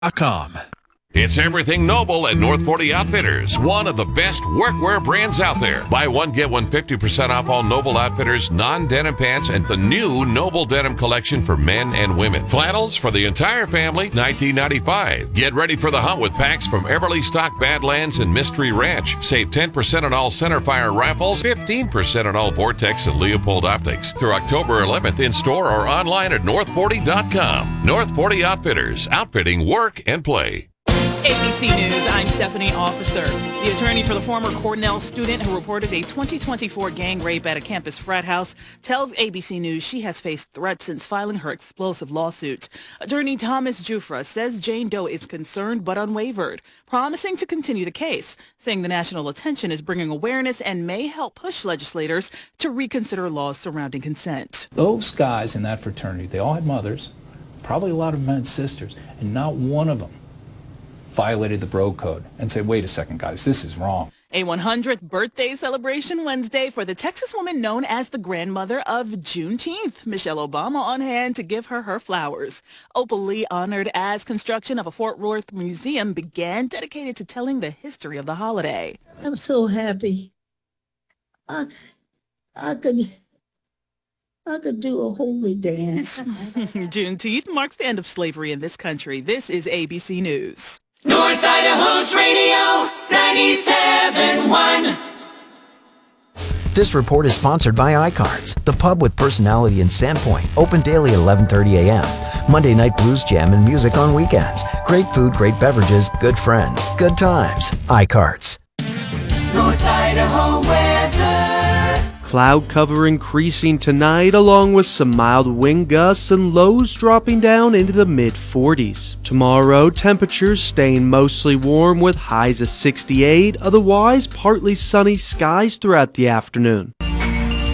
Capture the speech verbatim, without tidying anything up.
dot com. It's everything Noble at North forty Outfitters, one of the best workwear brands out there. Buy one, get one fifty percent off all Noble Outfitters non-denim pants and the new Noble Denim collection for men and women. Flannels for the entire family, nineteen ninety-five. Get ready for the hunt with packs from Everly Stock Badlands and Mystery Ranch. Save ten percent on all Centerfire rifles, fifteen percent on all Vortex and Leopold optics through October eleventh in store or online at north forty dot com. North forty Outfitters, outfitting work and play. A B C News, I'm Stephanie Officer. The attorney for the former Cornell student who reported a twenty twenty-four gang rape at a campus frat house tells A B C News she has faced threats since filing her explosive lawsuit. Attorney Thomas Jufra says Jane Doe is concerned but unwavered, promising to continue the case, saying the national attention is bringing awareness and may help push legislators to reconsider laws surrounding consent. Those guys in that fraternity, they all had mothers, probably a lot of them had sisters, and not one of them violated the bro code and say, wait a second, guys, this is wrong. A one hundredth birthday celebration Wednesday for the Texas woman known as the grandmother of Juneteenth. Michelle Obama on hand to give her her flowers. Opal Lee honored as construction of a Fort Worth museum began, dedicated to telling the history of the holiday. I'm so happy. I, I could... I could do a holy dance. Juneteenth marks the end of slavery in this country. This is A B C News. North Idaho's Radio ninety-seven point one. This report is sponsored by iCards, the pub with personality in Sandpoint, open daily at eleven thirty a.m. Monday night blues jam and music on weekends. Great food, great beverages, good friends, good times. iCards. North Idaho weather. Cloud cover increasing tonight, along with some mild wind gusts and lows dropping down into the mid forties. Tomorrow, temperatures staying mostly warm with highs of sixty-eight, otherwise partly sunny skies throughout the afternoon.